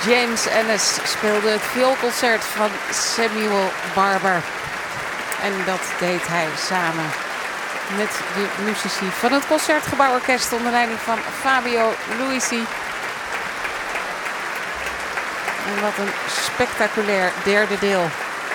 James Ennis speelde het vioolconcert van Samuel Barber. En dat deed hij samen met de muzici van het Concertgebouworkest onder leiding van Fabio Luisi. En wat een spectaculair derde deel.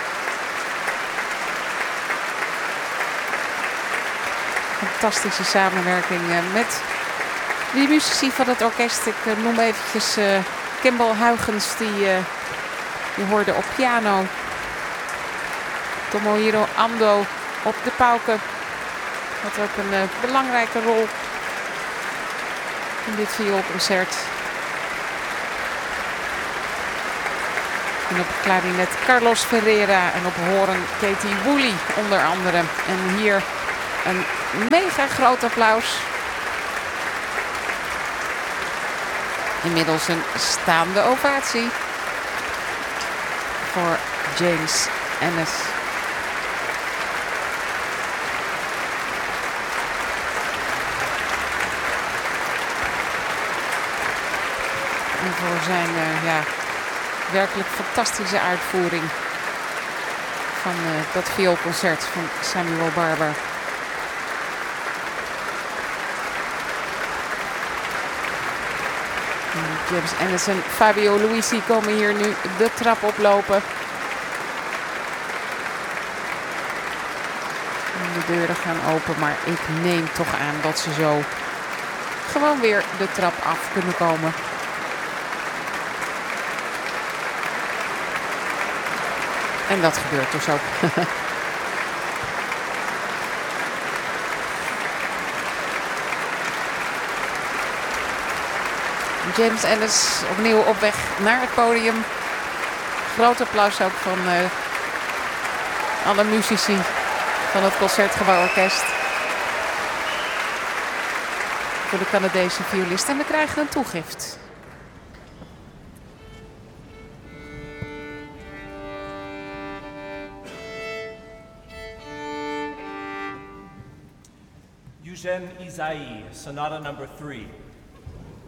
Fantastische samenwerking met die muzici van het orkest. Ik noem eventjes Kimball Huygens, die je hoorde op piano. Tomohiro Ando op de pauken. Had ook een belangrijke rol in dit vioolconcert. En op klarinet Carlos Ferreira en op hoorn Katie Woolley onder andere. En hier een mega groot applaus. Inmiddels een staande ovatie voor James Ennis. En voor zijn werkelijk fantastische uitvoering van dat vioolconcert van Samuel Barber. James Ennis en Fabio Luisi komen hier nu de trap oplopen. De deuren gaan open, maar ik neem toch aan dat ze zo gewoon weer de trap af kunnen komen. En dat gebeurt dus ook. James Ennis opnieuw op weg naar het podium. Groot applaus ook van alle muzici van het Concertgebouworkest. Voor de Canadese violist. En we krijgen een toegift. Eugène Ysaÿe, Sonata Number 3.